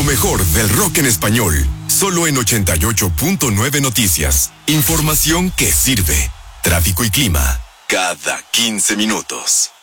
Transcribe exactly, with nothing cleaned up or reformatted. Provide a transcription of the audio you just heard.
Lo mejor del rock en español, solo en ochenta y ocho punto nueve Noticias. Información que sirve. Tráfico y clima, cada quince minutos.